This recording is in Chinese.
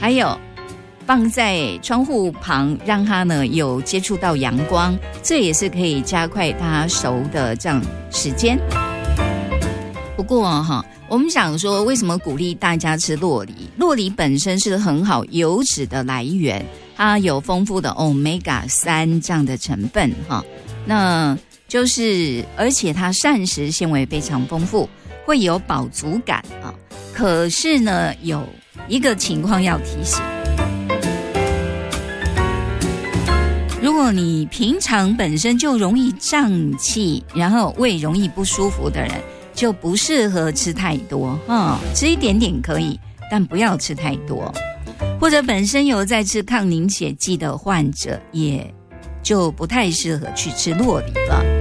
还有放在窗户旁，让它呢有接触到阳光，这也是可以加快它熟的这样时间。不过我们想说，为什么鼓励大家吃酪梨？酪梨本身是很好油脂的来源，它有丰富的 Omega-3 这样的成分那就是而且它膳食纤维非常丰富，会有饱足感可是呢，有一个情况要提醒。如果你平常本身就容易胀气，然后胃容易不舒服的人，就不适合吃太多吃一点点可以，但不要吃太多。或者本身有在吃抗凝血剂的患者，也就不太适合去吃酪梨了。